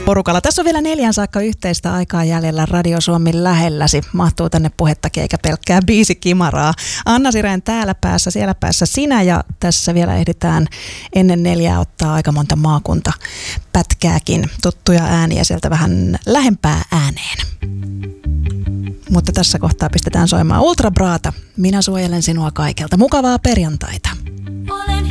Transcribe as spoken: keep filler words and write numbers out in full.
porukalla. Tässä on vielä neljän saakka yhteistä aikaa jäljellä Radio Suomi lähelläsi. Mahtuu tänne puhettakin eikä pelkkää biisikimaraa. Anna Sirén täällä päässä, siellä päässä sinä ja tässä vielä ehditään ennen neljää ottaa aika monta maakuntapätkääkin. Tuttuja ääniä sieltä vähän lähempää ääneen. Mutta tässä kohtaa pistetään soimaan Ultra Braata. Minä suojelen sinua kaikelta. Mukavaa perjantaita.